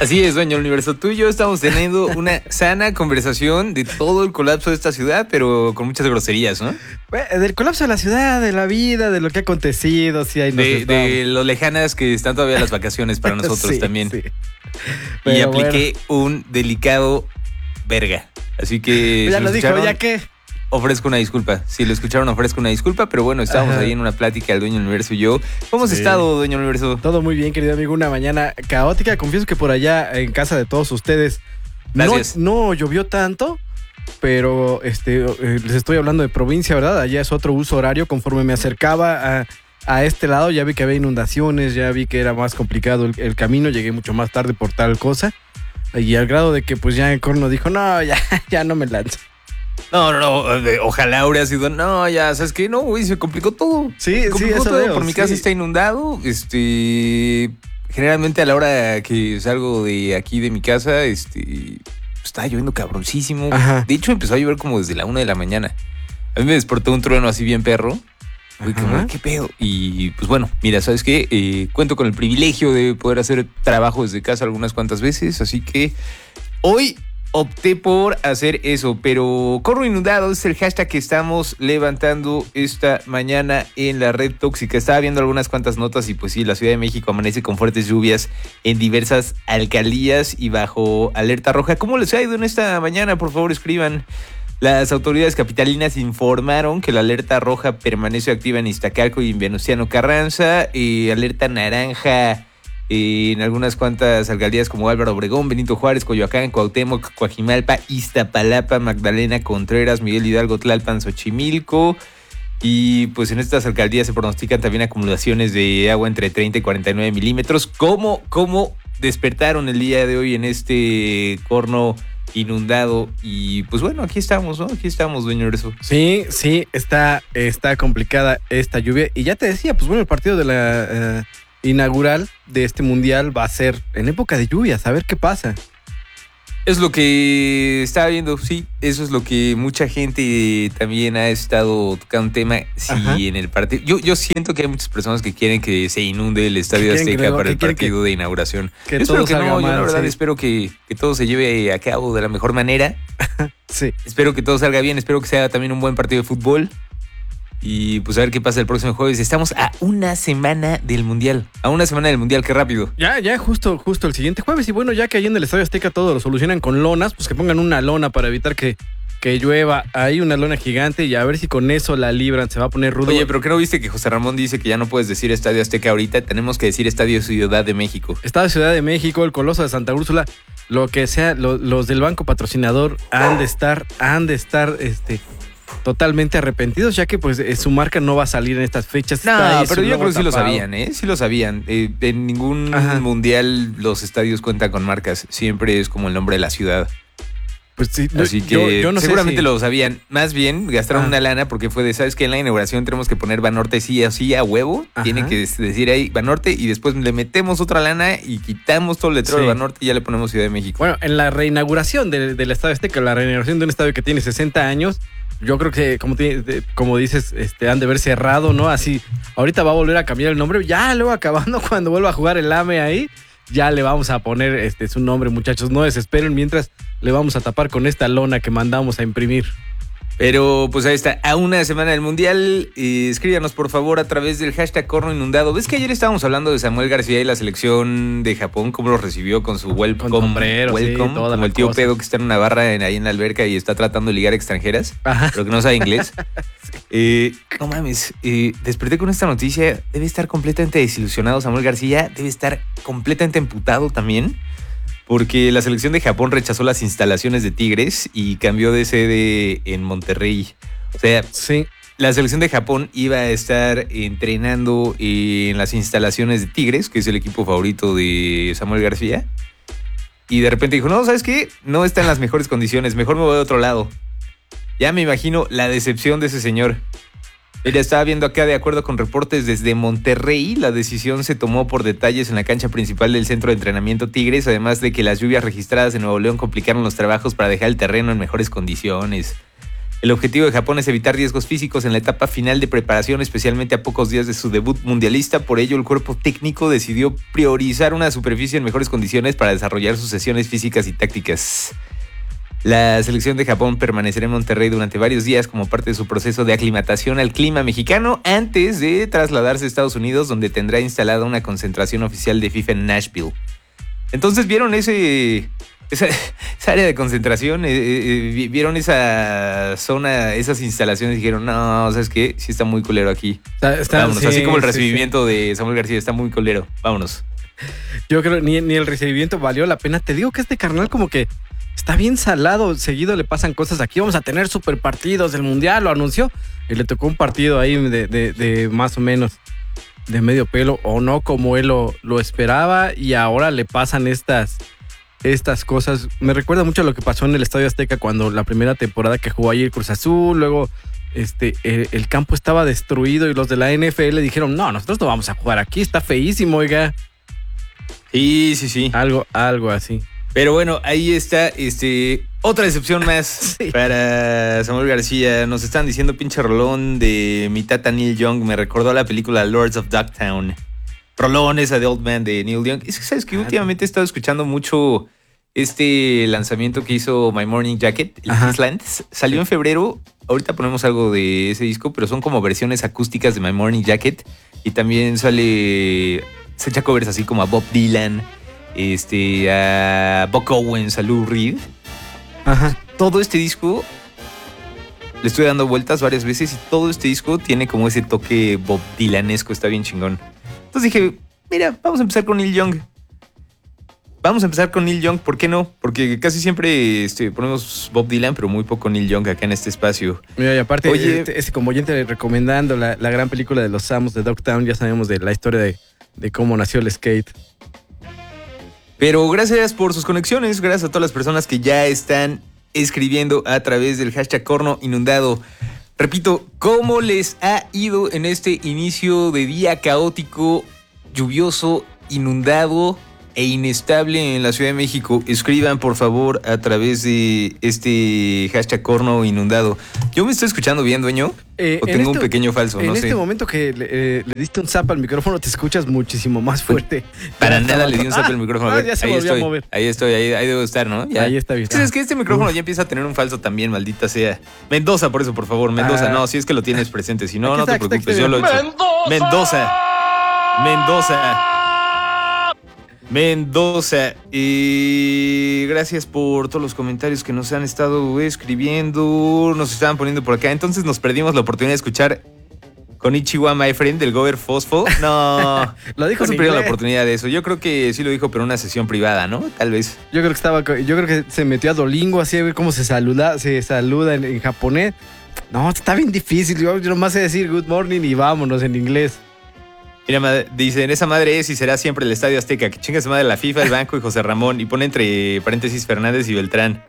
Así es, dueño del universo. Tú y yo estamos teniendo una sana conversación de todo el colapso de esta ciudad, pero con muchas groserías, ¿no? Del colapso de la ciudad, de la vida, de lo que ha acontecido, sí, ahí de lo lejanas que están todavía las vacaciones para nosotros sí, también. Sí. Y apliqué un delicado verga. Así que ya lo dijo, ¿ya qué? Ofrezco una disculpa. Si lo escucharon, ofrezco una disculpa. Pero bueno, estábamos ahí en una plática, el dueño del universo y yo. ¿Cómo has estado, dueño del universo? Todo muy bien, querido amigo. Una mañana caótica. Confieso que por allá en casa de todos ustedes no llovió tanto. Pero les estoy hablando de provincia, ¿verdad? Allá es otro uso horario. Conforme me acercaba a este lado, ya vi que había inundaciones, ya vi que era más complicado el camino. Llegué mucho más tarde por tal cosa. Y al grado de que pues ya el corno dijo, no, ya no me lanzo. No, ojalá habría sido, no, ya, ¿sabes qué? No, güey, se complicó todo. Sí, eso todo. Por mi casa está inundado, generalmente a la hora que salgo de aquí de mi casa, estaba lloviendo cabroncísimo. Ajá. De hecho, empezó a llover como desde la 1 de la mañana. A mí me despertó un trueno así bien perro. Güey, como, ¿qué pedo? Y pues bueno, mira, ¿sabes qué? Cuento con el privilegio de poder hacer trabajo desde casa algunas cuantas veces, así que hoy opté por hacer eso, pero corro inundado es el hashtag que estamos levantando esta mañana en la red tóxica. Estaba viendo algunas cuantas notas y pues sí, la Ciudad de México amanece con fuertes lluvias en diversas alcaldías y bajo alerta roja. ¿Cómo les ha ido en esta mañana? Por favor, escriban. Las autoridades capitalinas informaron que la alerta roja permanece activa en Iztacalco y en Venustiano Carranza, alerta naranja en algunas cuantas alcaldías como Álvaro Obregón, Benito Juárez, Coyoacán, Cuauhtémoc, Coajimalpa, Iztapalapa, Magdalena Contreras, Miguel Hidalgo, Tlalpan, Xochimilco. Y pues en estas alcaldías se pronostican también acumulaciones de agua entre 30 y 49 milímetros. ¿Cómo despertaron el día de hoy en este corno inundado? Y pues bueno, aquí estamos, ¿no? Aquí estamos, dueño de eso. Sí, está complicada esta lluvia. Y ya te decía, pues bueno, el partido de la inaugural de este mundial va a ser en época de lluvias, a ver qué pasa. Es lo que estaba viendo, sí, eso es lo que mucha gente también ha estado tocando un tema, sí, en el partido. Yo siento que hay muchas personas que quieren que se inunde el Estadio Azteca para el partido de inauguración. Yo espero que no, mal, yo la verdad sí. espero que todo se lleve a cabo de la mejor manera. Sí. Espero que todo salga bien, espero que sea también un buen partido de fútbol. Y pues a ver qué pasa el próximo jueves. Estamos a una semana del Mundial. Qué rápido. Ya, justo el siguiente jueves. Y bueno, ya que ahí en el Estadio Azteca todo lo solucionan con lonas, pues que pongan una lona para evitar que llueva. Hay una lona gigante y a ver si con eso la libran. Se va a poner rudo. Oye, pero ¿qué no viste que José Ramón dice que ya no puedes decir Estadio Azteca ahorita? Tenemos que decir Estadio Ciudad de México. Estadio Ciudad de México, el Coloso de Santa Úrsula, lo que sea, los del banco patrocinador han de estar totalmente arrepentidos, ya que pues su marca no va a salir en estas fechas. No, pero yo creo que sí lo sabían, ¿eh? Sí lo sabían. En ningún mundial los estadios cuentan con marcas. Siempre es como el nombre de la ciudad. Pues sí, así que yo no seguramente sé si lo sabían. Más bien gastaron una lana porque fue de, ¿sabes qué? En la inauguración tenemos que poner Banorte sí así a huevo. Ajá. Tiene que decir ahí Banorte y después le metemos otra lana y quitamos todo el letrero de Banorte y ya le ponemos Ciudad de México. Bueno, en la reinauguración del Estadio Azteca, la reinauguración de un estadio que tiene 60 años, yo creo que, como dices, han de haber cerrado, ¿no? Así, ahorita va a volver a cambiar el nombre. Ya luego acabando, cuando vuelva a jugar el AME ahí, ya le vamos a poner su nombre, muchachos. No desesperen mientras le vamos a tapar con esta lona que mandamos a imprimir. Pero pues ahí está, a una semana del Mundial, escríbanos por favor a través del hashtag Corno Inundado. ¿Ves que ayer estábamos hablando de Samuel García y la selección de Japón? ¿Cómo lo recibió con su welcome? Con sombrero, sí, como el tío cosa. Pedo que está en una barra ahí en la alberca y está tratando de ligar extranjeras, pero que no sabe inglés. No mames, desperté con esta noticia. Debe estar completamente desilusionado Samuel García, debe estar completamente emputado también. Porque la selección de Japón rechazó las instalaciones de Tigres y cambió de sede en Monterrey. O sea, sí. La selección de Japón iba a estar entrenando en las instalaciones de Tigres, que es el equipo favorito de Samuel García. Y de repente dijo, no, ¿sabes qué? No está en las mejores condiciones, mejor me voy a otro lado. Ya me imagino la decepción de ese señor. Ella estaba viendo acá, de acuerdo con reportes desde Monterrey, la decisión se tomó por detalles en la cancha principal del centro de entrenamiento Tigres, además de que las lluvias registradas en Nuevo León complicaron los trabajos para dejar el terreno en mejores condiciones. El objetivo de Japón es evitar riesgos físicos en la etapa final de preparación, especialmente a pocos días de su debut mundialista. Por ello, el cuerpo técnico decidió priorizar una superficie en mejores condiciones para desarrollar sus sesiones físicas y tácticas. La selección de Japón permanecerá en Monterrey durante varios días como parte de su proceso de aclimatación al clima mexicano antes de trasladarse a Estados Unidos, donde tendrá instalada una concentración oficial de FIFA en Nashville. Entonces, ¿vieron esa área de concentración? ¿Vieron esa zona, esas instalaciones? Dijeron, no, ¿sabes qué? Sí está muy culero aquí. Vámonos, sí, así como el recibimiento de Samuel García, está muy culero. Vámonos. Yo creo que ni el recibimiento valió la pena. Te digo que este carnal como que está bien salado. Seguido le pasan cosas. Aquí vamos a tener super partidos del Mundial, lo anunció. Y le tocó un partido ahí de más o menos de medio pelo, o no como él lo esperaba. Y ahora le pasan estas cosas. Me recuerda mucho a lo que pasó en el Estadio Azteca cuando la primera temporada que jugó ahí el Cruz Azul. Luego el campo estaba destruido y los de la NFL dijeron, no, nosotros no vamos a jugar aquí, está feísimo, oiga. Sí. Algo así. Pero bueno, ahí está otra decepción más sí. Para Samuel García. Nos están diciendo pinche rolón de mi tata Neil Young. Me recordó a la película Lords of Dogtown. Rolón esa de Old Man de Neil Young. Es que sabes que últimamente he estado escuchando mucho este lanzamiento que hizo My Morning Jacket, el Island. Salió en febrero. Ahorita ponemos algo de ese disco, pero son como versiones acústicas de My Morning Jacket. Y también se echa covers así como a Bob Dylan, a Buck Owens, a Lou Reed. Ajá. Todo este disco le estoy dando vueltas varias veces y todo este disco tiene como ese toque Bob Dylanesco, está bien chingón. Entonces dije, mira, vamos a empezar con Neil Young. ¿Por qué no? Porque casi siempre ponemos Bob Dylan, pero muy poco Neil Young acá en este espacio. Mira, y aparte, oye, como oyente recomendando la gran película de los Sams de Dogtown, ya sabemos de la historia de cómo nació el skate. Pero gracias por sus conexiones, gracias a todas las personas que ya están escribiendo a través del hashtag Corno Inundado. Repito, ¿cómo les ha ido en este inicio de día caótico, lluvioso, inundado e inestable en la Ciudad de México? Escriban, por favor, a través de este hashtag Corno Inundado. ¿Yo me estoy escuchando bien, dueño? ¿O tengo un pequeño falso? No sé. En este momento que le diste un zap al micrófono, te escuchas muchísimo más fuerte. Para nada le di un zap al micrófono. A ver, ya se volvió a mover. Ahí estoy, ahí debo estar, ¿no? Ya. Ahí está bien. Es que este micrófono ya empieza a tener un falso también, maldita sea. Mendoza, por eso, por favor. Mendoza, no, si es que lo tienes presente. Si no, no te preocupes, yo lo he hecho. Mendoza, gracias por todos los comentarios que nos han estado escribiendo, nos estaban poniendo por acá. Entonces nos perdimos la oportunidad de escuchar Konnichiwa, my friend, del Gober Fosfo. No, lo dijo. No se perdió la oportunidad de eso. Yo creo que sí lo dijo, pero en una sesión privada, ¿no? Tal vez. Yo creo que se metió a Duolingo así a ver cómo se saluda en japonés. No, está bien difícil. Yo nomás sé decir good morning y vámonos en inglés. Mira, dicen, esa madre es y será siempre el Estadio Azteca. Que chinga su madre la FIFA, el banco y José Ramón. Y pone entre paréntesis Fernández y Beltrán.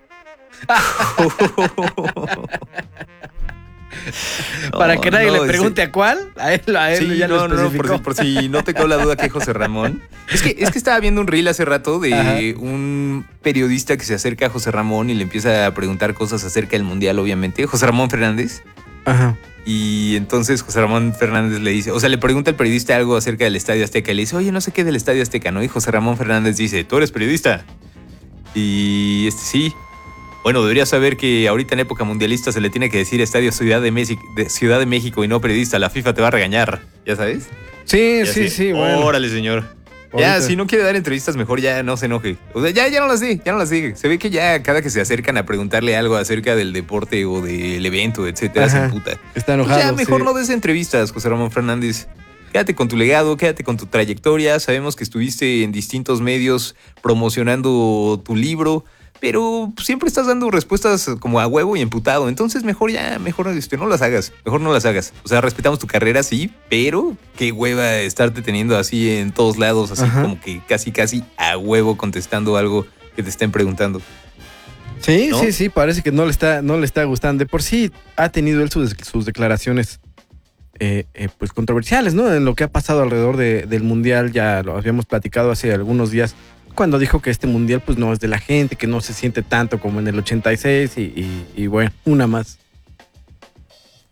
Para que nadie le pregunte a cuál. A él sí, ya lo especificó. Por si no te quedó la duda que José Ramón. Es que estaba viendo un reel hace rato de un periodista que se acerca a José Ramón y le empieza a preguntar cosas acerca del Mundial, obviamente. José Ramón Fernández. Ajá. Y entonces José Ramón Fernández le dice, o sea, le pregunta al periodista algo acerca del Estadio Azteca y le dice, oye, no sé qué del Estadio Azteca, ¿no? Y José Ramón Fernández dice, ¿tú eres periodista? Y sí. Bueno, deberías saber que ahorita en época mundialista se le tiene que decir Estadio Ciudad de México y no periodista. La FIFA te va a regañar, ¿ya sabes? Sí. Bueno. Órale, señor. Ya, si no quiere dar entrevistas, mejor ya no se enoje. O sea, ya no las diga. Se ve que ya cada que se acercan a preguntarle algo acerca del deporte o del evento, etcétera, se emputa. Está enojado. Pues ya mejor no des entrevistas, José Ramón Fernández. Quédate con tu legado, quédate con tu trayectoria. Sabemos que estuviste en distintos medios promocionando tu libro, pero siempre estás dando respuestas como a huevo y emputado. Entonces mejor no las hagas. O sea, respetamos tu carrera, sí, pero qué hueva estarte teniendo así en todos lados, así como que casi a huevo contestando algo que te estén preguntando. Sí, ¿no? sí, parece que no le está gustando. De por sí ha tenido él sus declaraciones pues controversiales, ¿no? En lo que ha pasado alrededor del Mundial, ya lo habíamos platicado hace algunos días, cuando dijo que este Mundial pues no es de la gente, que no se siente tanto como en el 86 y bueno, una más.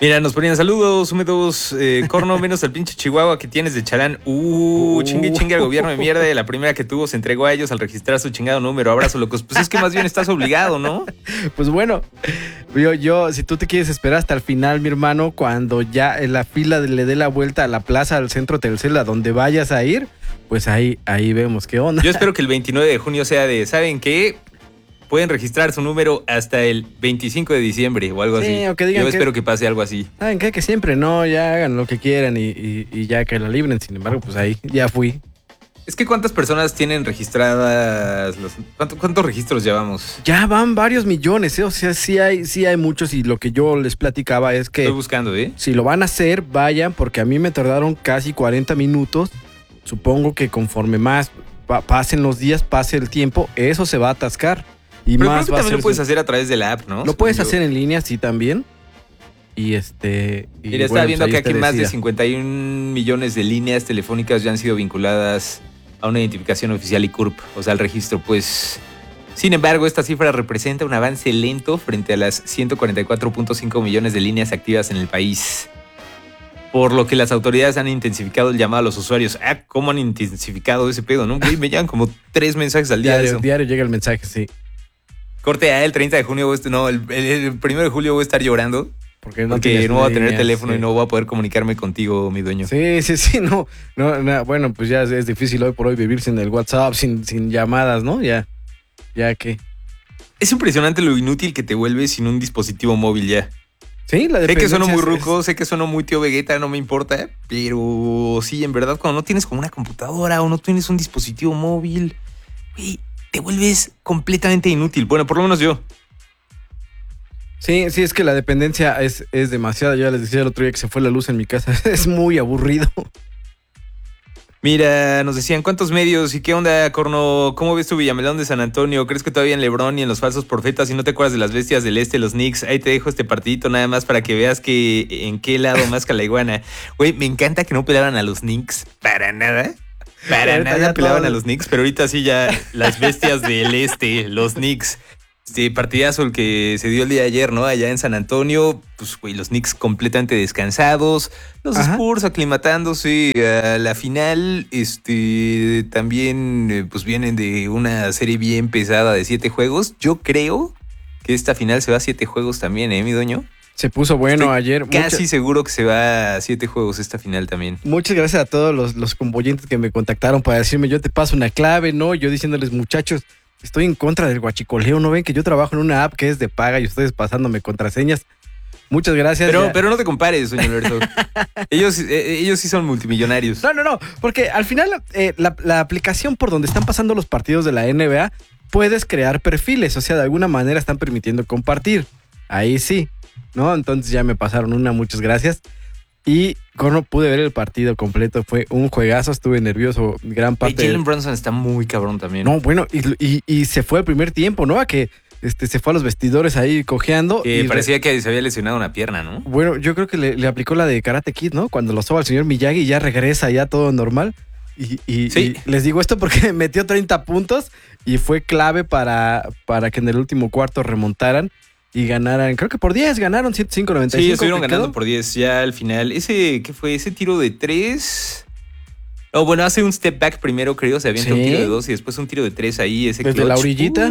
Mira, nos ponían saludos húmedos, corno, menos al pinche Chihuahua que tienes de Charán. Chingue al gobierno de mierda. La primera que tuvo se entregó a ellos al registrar su chingado número. Abrazo, locos. Pues es que más bien estás obligado, ¿no? Pues bueno, yo, si tú te quieres esperar hasta el final, mi hermano, cuando ya en la fila le dé la vuelta a la plaza, al centro Telcel, a donde vayas a ir, pues ahí vemos qué onda. Yo espero que el 29 de junio sea de, ¿saben qué? Pueden registrar su número hasta el 25 de diciembre o algo así. O que digan yo espero que pase algo así. ¿Saben qué? Que siempre no, ya hagan lo que quieran y ya que la libren. Sin embargo, pues ahí ya fui. Es que ¿cuántas personas tienen registradas? ¿Cuántos registros llevamos? Ya van varios millones, ¿eh? O sea, sí hay muchos y lo que yo les platicaba es que... Estoy buscando, ¿eh? Si lo van a hacer, vayan, porque a mí me tardaron casi 40 minutos. Supongo que conforme más pasen los días, pase el tiempo, eso se va a atascar. Y pero más creo que también lo puedes hacer a través de la app, ¿no? Lo puedes hacer en línea, sí, también. Y Mira, estaba viendo que aquí más de 51 millones de líneas telefónicas ya han sido vinculadas a una identificación oficial y CURP, o sea, al registro, pues. Sin embargo, esta cifra representa un avance lento frente a las 144.5 millones de líneas activas en el país. Por lo que las autoridades han intensificado el llamado a los usuarios. ¿Cómo han intensificado ese pedo, no? Me llegan como 3 mensajes al día. Diario llega el mensaje, sí. Corte el 30 de junio, el 1 de julio voy a estar llorando. Porque no voy a tener teléfono, sí. Y no voy a poder comunicarme contigo, mi dueño. Sí, no, bueno, pues ya es difícil hoy por hoy vivir sin el WhatsApp, sin llamadas, ¿no? Ya que... Es impresionante lo inútil que te vuelves sin un dispositivo móvil ya. Sí, la sé que sueno muy ruco, sé que sueno muy tío Vegeta, no me importa, pero sí, en verdad, cuando no tienes como una computadora o no tienes un dispositivo móvil, güey, te vuelves completamente inútil. Bueno, por lo menos yo. Sí, es que la dependencia es demasiada. Ya les decía el otro día que se fue la luz en mi casa. Es muy aburrido. Mira, nos decían, ¿cuántos medios? ¿Y qué onda, Corno? ¿Cómo ves tu Villamelón de San Antonio? ¿Crees que todavía en LeBron y en los falsos profetas y no te acuerdas de las bestias del este, los Knicks? Ahí te dejo este partidito nada más para que veas que en qué lado más que la iguana. Güey, me encanta que no pelaran a los Knicks. Para nada. Para nada pelaban a los Knicks, pero ahorita sí ya las bestias del este, los Knicks. Partidazo el que se dio el día de ayer, ¿no? Allá en San Antonio, pues, güey, los Knicks completamente descansados, los Spurs aclimatándose a la final, también, pues, vienen de una serie bien pesada de 7 juegos. Yo creo que esta final se va a 7 juegos también, ¿eh, mi dueño? Se puso bueno ayer. Casi seguro que se va a 7 juegos esta final también. Muchas gracias a todos los convoyentes que me contactaron para decirme, yo te paso una clave, ¿no? Yo diciéndoles, muchachos, estoy en contra del guachicoleo, ¿no ven que yo trabajo en una app que es de paga y ustedes pasándome contraseñas? Muchas gracias. Pero no te compares, señor Alberto. ellos sí son multimillonarios. No, porque al final la aplicación por donde están pasando los partidos de la NBA, puedes crear perfiles, o sea, de alguna manera están permitiendo compartir. Ahí sí, ¿no? Entonces ya me pasaron una, muchas gracias. Y no pude ver el partido completo, fue un juegazo, estuve nervioso gran parte. Jalen Brunson está muy cabrón también. No, bueno, y se fue el primer tiempo, ¿no? A que se fue a los vestidores ahí cojeando. Y parecía que se había lesionado una pierna, ¿no? Bueno, yo creo que le aplicó la de Karate Kid, ¿no? Cuando lo soba al señor Miyagi y ya regresa, ya todo normal. Sí. Y les digo esto porque metió 30 puntos y fue clave para que en el último cuarto remontaran y ganaran, creo que por 10, ganaron 105-95. Sí, estuvieron ganando por 10 ya al final. ¿Qué fue? ¿Ese tiro de 3? Oh, bueno, hace un step back primero, creo, se avienta un tiro de 2 y después un tiro de 3 ahí. Ese desde la orillita.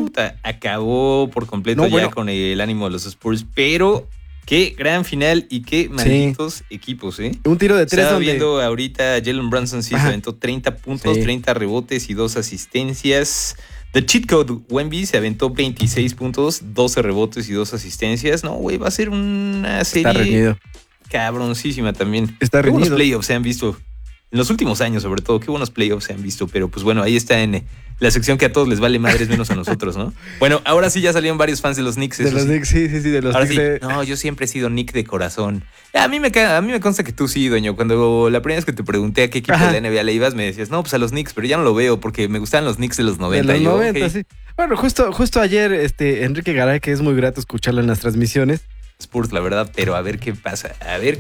Acabó por completo con el ánimo de los Spurs, pero qué gran final y qué malditos equipos, ¿eh? Un tiro de 3 Estaba viendo ahorita Jalen Brunson se aventó 30 puntos, 30 rebotes y 2 asistencias. The Cheat Code Wemby se aventó 26 puntos, 12 rebotes y 2 asistencias. No, güey, va a ser una serie cabroncísima también. Está reñido. Qué buenos playoffs se han visto en los últimos años, sobre todo. Qué buenos playoffs se han visto. Pero pues bueno, ahí está en la sección que a todos les vale madres menos a nosotros, ¿no? Bueno, ahora sí ya salieron varios fans de los Knicks. De los Knicks, sí, de los Knicks. Sí. No, yo siempre he sido Knick de corazón. A mí me consta que tú sí, dueño. Cuando la primera vez que te pregunté a qué equipo de la NBA le ibas, me decías, no, pues a los Knicks, pero ya no lo veo porque me gustaban los Knicks de los 90. De los 90, sí. Bueno, justo ayer, Enrique Garay, que es muy grato escucharlo en las transmisiones. Spurs, la verdad, pero a ver qué pasa.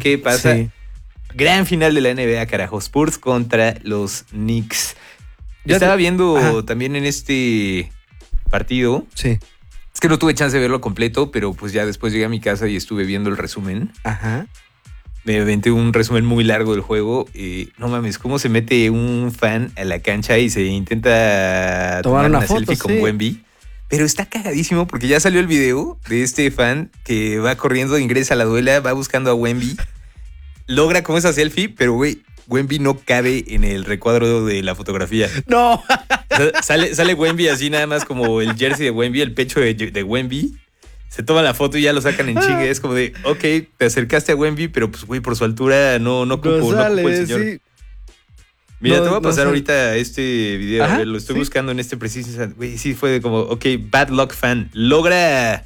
Sí. Gran final de la NBA, carajo. Spurs contra los Knicks. Estaba viendo también en este partido. Sí. que no tuve chance de verlo completo, pero pues ya después llegué a mi casa y estuve viendo el resumen. Ajá. Me aventé un resumen muy largo del juego. No mames, cómo se mete un fan a la cancha y se intenta tomar una foto, selfie con Wemby. Pero está cagadísimo porque ya salió el video de este fan que va corriendo, ingresa a la duela, va buscando a Wemby. Logra como esa selfie, pero güey, Wemby no cabe en el recuadro de la fotografía. ¡No! O sea, sale Wemby así nada más como el jersey de Wemby, el pecho de Wemby. Se toma la foto y ya lo sacan en chingue. Es como de, ok, te acercaste a Wemby, pero pues güey, por su altura no cupo el señor. Sí. Mira, te voy a pasar ahorita este video. Ajá, a ver, lo estoy buscando en este preciso. Güey, sí, fue de como, ok, bad luck fan. Logra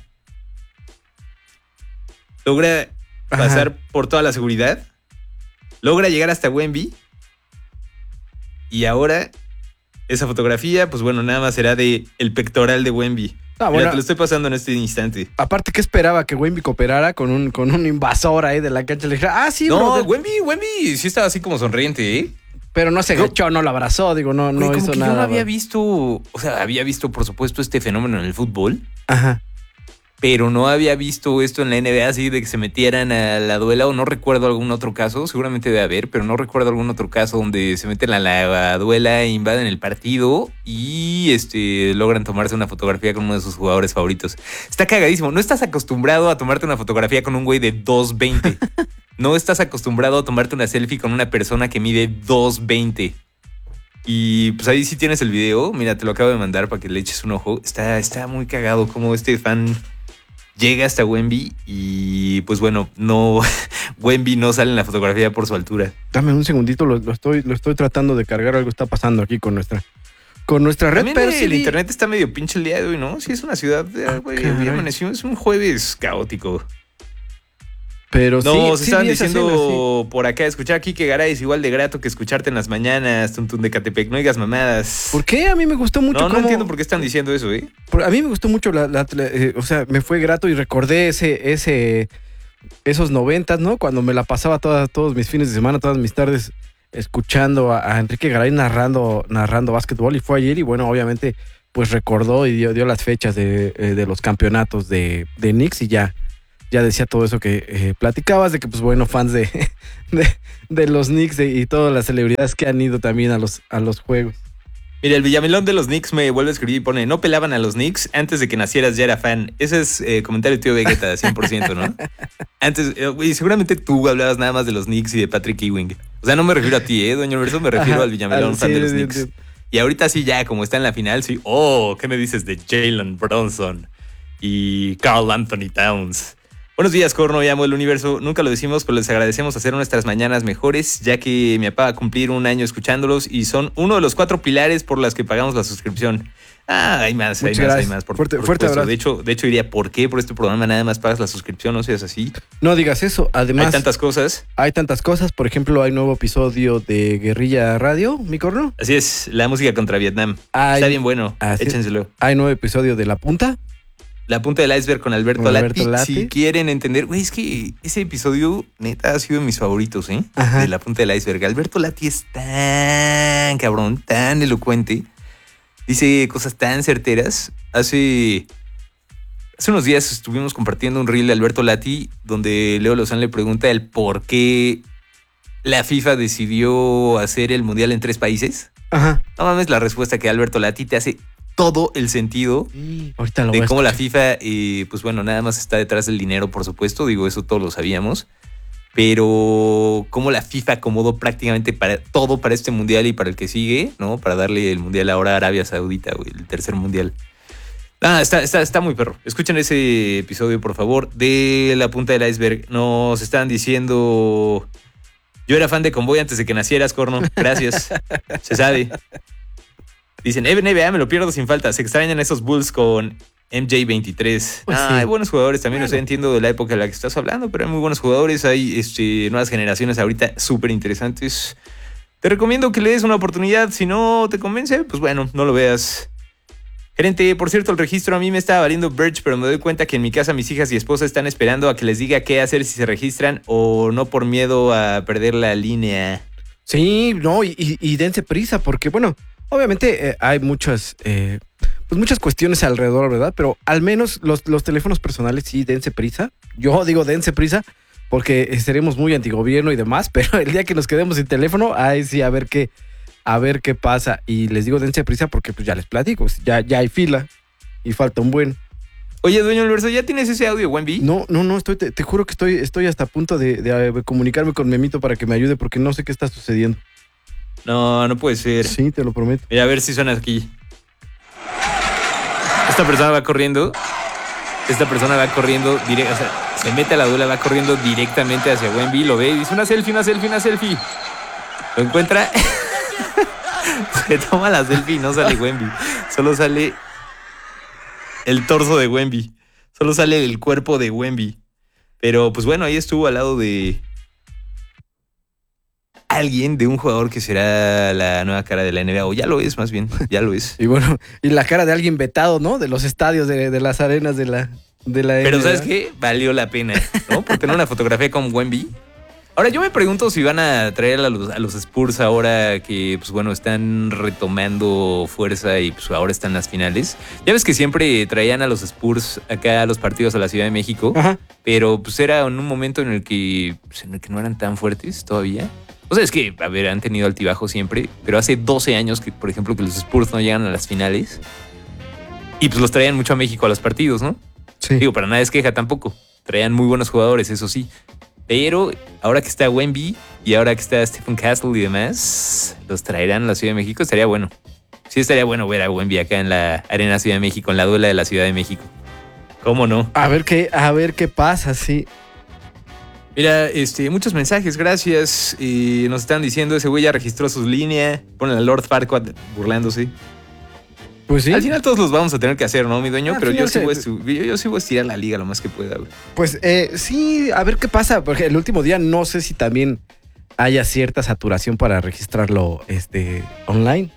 pasar por toda la seguridad. Logra llegar hasta Wemby. Y ahora, esa fotografía, pues bueno, nada más será de el pectoral de Wemby. Ah, mira, te lo estoy pasando en este instante. Aparte, ¿qué esperaba? Que Wemby cooperara con un invasor ahí de la cancha. Le dijera, sí, no, Wemby sí estaba así como sonriente, ¿eh? Pero no se agachó, no lo abrazó, digo, no hizo nada. Yo no había visto, o sea, había visto, por supuesto, este fenómeno en el fútbol. Ajá. Pero no había visto esto en la NBA así de que se metieran a la duela, o no recuerdo algún otro caso, seguramente debe haber, pero no recuerdo algún otro caso donde se meten a la duela, invaden el partido y logran tomarse una fotografía con uno de sus jugadores favoritos. Está cagadísimo. No estás acostumbrado a tomarte una fotografía con un güey de 2.20. No estás acostumbrado a tomarte una selfie con una persona que mide 2.20. Y pues ahí sí tienes el video. Mira, te lo acabo de mandar para que le eches un ojo. Está muy cagado como este fan llega hasta Wemby y pues bueno, Wemby no sale en la fotografía por su altura. Dame un segundito, lo estoy tratando de cargar, algo está pasando aquí con nuestra red. También pero el internet está medio pinche el día de hoy, ¿no? Sí, es una ciudad, güey, es un jueves caótico. Pero no, se estaban diciendo por acá, escuchar a Kike Garay es igual de grato que escucharte en las mañanas, Tuntún de Catepec, no digas mamadas. ¿Por qué? A mí me gustó mucho. No entiendo por qué están diciendo eso, ¿eh? A mí me gustó mucho, o sea, me fue grato y recordé esos 90, ¿no? Cuando me la pasaba todos mis fines de semana, todas mis tardes, escuchando a Enrique Garay narrando básquetbol, y fue ayer y bueno, obviamente, pues recordó y dio las fechas de los campeonatos de Knicks y ya decía todo eso que platicabas, de que pues bueno, fans de los Knicks y todas las celebridades que han ido también a los juegos. Mira, el Villamelón de los Knicks me vuelve a escribir y pone, no pelaban a los Knicks, antes de que nacieras ya era fan. Ese es comentario tío Vegeta, 100%, ¿no? Antes, güey, seguramente tú hablabas nada más de los Knicks y de Patrick Ewing. O sea, no me refiero a ti, Doña Universo, me refiero al Villamelón, fan de los Knicks. Y ahorita sí ya, como está en la final, sí, ¿qué me dices de Jalen Brunson y Karl Anthony Towns? Buenos días, Corno y amo del universo. Nunca lo decimos, pero les agradecemos hacer nuestras mañanas mejores, ya que mi papá va a cumplir un año escuchándolos y son uno de los 4 pilares por las que pagamos la suscripción. Hay más. Fuerte abrazo. De hecho, diría, ¿por qué por este programa nada más pagas la suscripción? No seas así. No digas eso. Además, Hay tantas cosas. Por ejemplo, hay nuevo episodio de Guerrilla Radio, mi Corno. Así es, la música contra Vietnam. Está bien bueno. Échenselo. Hay nuevo episodio de La Punta. La punta del iceberg con Alberto Lati. Si quieren entender, güey, es que ese episodio neta ha sido de mis favoritos, ¿eh? Ajá. De La punta del iceberg. Alberto Lati es tan cabrón, tan elocuente. Dice cosas tan certeras. Hace unos días estuvimos compartiendo un reel de Alberto Lati donde Leo Lozán le pregunta el por qué la FIFA decidió hacer el mundial en 3 países. Ajá. No mames, la respuesta que Alberto Lati te hace todo el sentido de cómo la FIFA, pues bueno, nada más está detrás del dinero, por supuesto, digo, eso todos lo sabíamos, pero cómo la FIFA acomodó prácticamente para todo para este mundial y para el que sigue, ¿no? Para darle el mundial ahora a Arabia Saudita, güey, el tercer mundial. Está muy perro. Escuchen ese episodio, por favor, de La punta del iceberg. Nos estaban diciendo, yo era fan de Convoy antes de que nacieras, Corno, gracias, se sabe. Dicen, NBA me lo pierdo sin falta. Se extrañan esos Bulls con MJ23. Pues sí. Hay buenos jugadores también. Bueno. O sea, entiendo de la época de la que estás hablando, pero hay muy buenos jugadores. Hay nuevas generaciones ahorita súper interesantes. Te recomiendo que le des una oportunidad. Si no te convence, pues bueno, no lo veas. Gerente, por cierto, el registro a mí me estaba valiendo Birch, pero me doy cuenta que en mi casa mis hijas y esposa están esperando a que les diga qué hacer si se registran o no por miedo a perder la línea. Sí, no, y dense prisa porque, bueno, obviamente hay muchas pues muchas cuestiones alrededor, ¿verdad? Pero al menos los teléfonos personales sí, dense prisa. Yo digo dense prisa porque seremos muy antigobierno y demás, pero el día que nos quedemos sin teléfono, ahí sí, a ver qué pasa. Y les digo dense prisa porque pues ya les platico, ya hay fila y falta un buen. Oye, dueño Universo, ¿ya tienes ese audio, Wemby? No, te juro que estoy hasta a punto de comunicarme con Memito para que me ayude porque no sé qué está sucediendo. No puede ser. Sí, te lo prometo. Mira, a ver si suena aquí. Esta persona va corriendo directo, o sea, se mete a la duela, va corriendo directamente hacia Wemby, lo ve y dice una selfie. Lo encuentra, se toma la selfie y no sale Wemby. Solo sale el torso de Wemby. Solo sale el cuerpo de Wemby. Pero pues bueno, ahí estuvo al lado de alguien, de un jugador que será la nueva cara de la NBA, o ya lo es más bien, ya lo es. Y bueno, y la cara de alguien vetado, ¿no? De los estadios, de las arenas de la Pero NBA. ¿sabes qué? Valió la pena, ¿no? Por tener una fotografía con Wemby. Ahora, yo me pregunto si van a traer a los Spurs ahora que, pues bueno, están retomando fuerza y pues ahora están en las finales. Ya ves que siempre traían a los Spurs acá a los partidos a la Ciudad de México, Ajá. pero pues era en un momento en el que no eran tan fuertes todavía. O sea, es que, a ver, han tenido altibajo siempre, pero hace 12 años que, por ejemplo, que los Spurs no llegan a las finales y pues los traían mucho a México a los partidos, ¿no? Sí. Digo, para nada es queja tampoco. Traían muy buenos jugadores, eso sí. Pero ahora que está Wemby y ahora que está Stephen Castle y demás, los traerán a la Ciudad de México. Estaría bueno. Sí, estaría bueno ver a Wemby acá en la Arena Ciudad de México, en la duela de la Ciudad de México. ¿Cómo no? A ver qué pasa, sí. Mira, muchos mensajes, gracias. Nos están diciendo, ese güey ya registró sus líneas. Ponen a Lord Farquaad burlándose. Pues sí. Al final todos los vamos a tener que hacer, ¿no, mi dueño? Pero yo sí final voy a estirar la liga lo más que pueda, güey. Pues sí, a ver qué pasa, porque el último día no sé si también haya cierta saturación para registrarlo online.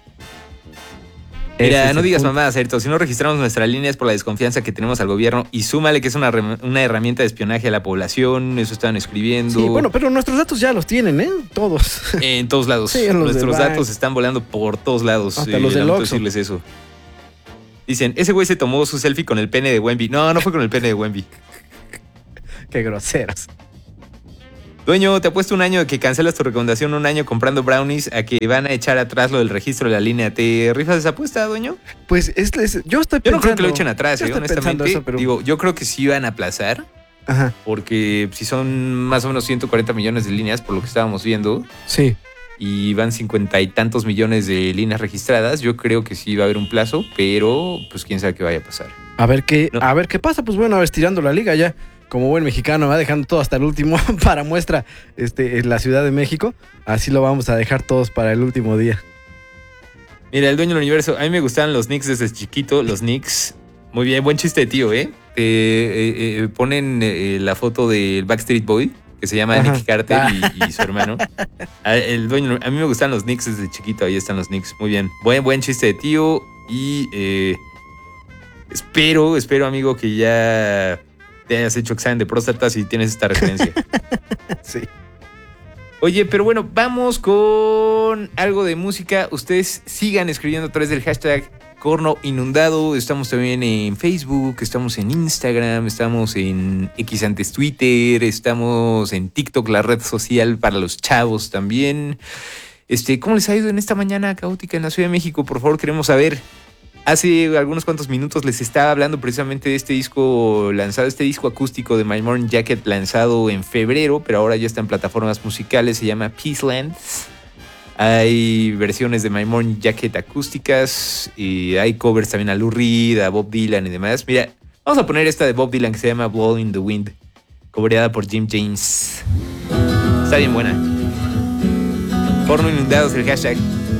Mira, no digas mamadas, Ayrton. Si no registramos nuestras líneas por la desconfianza que tenemos al gobierno y súmale que es una herramienta de espionaje a la población, eso están escribiendo. Sí, bueno, pero nuestros datos ya los tienen, ¿eh? Todos. En todos lados. Sí, nuestros datos están volando por todos lados. Hasta los del Oxxo. Decirles eso. Dicen, ese güey se tomó su selfie con el pene de Wemby. No fue con el pene de Wemby. Qué groseros. Dueño, te apuesto un año de que cancelas tu recomendación, un año comprando brownies, a que van a echar atrás lo del registro de la línea. ¿Te rifas esa apuesta, dueño? Pues yo estoy pensando. Yo no creo que lo echen atrás, honestamente. Eso, pero... Digo, yo creo que sí van a aplazar. Ajá. Porque si son más o menos 140 millones de líneas, por lo que estábamos viendo. Sí. Y van 50 y tantos millones de líneas registradas. Yo creo que sí va a haber un plazo, pero pues quién sabe qué vaya a pasar. A ver qué pasa. Pues bueno, estirando la liga ya. Como buen mexicano, va dejando todo hasta el último para muestra en la Ciudad de México. Así lo vamos a dejar todos para el último día. Mira, el dueño del universo. A mí me gustaban los Knicks desde chiquito. Los Knicks. Muy bien, buen chiste de tío, ¿eh? Ponen la foto del Backstreet Boy, que se llama Nick Carter y su hermano. El dueño, a mí me gustan los Knicks desde chiquito, ahí están los Knicks. Muy bien. Buen chiste de tío. Y espero, amigo, que ya te hayas hecho examen de próstata si tienes esta referencia. Sí. Oye, pero bueno, vamos con algo de música. Ustedes sigan escribiendo a través del hashtag Corno Inundado. Estamos también en Facebook, estamos en Instagram, estamos en X antes Twitter, estamos en TikTok, la red social para los chavos también. ¿Cómo les ha ido en esta mañana caótica en la Ciudad de México? Por favor, queremos saber. Hace algunos cuantos minutos les estaba hablando precisamente de este disco lanzado, este disco acústico de My Morning Jacket lanzado en febrero, pero ahora ya está en plataformas musicales, se llama Peaceland. Hay versiones de My Morning Jacket acústicas y hay covers también a Lou Reed, a Bob Dylan y demás. Mira, vamos a poner esta de Bob Dylan que se llama Blowing in the Wind, cobereada por Jim James. Está bien buena. Porno Inundado es el hashtag.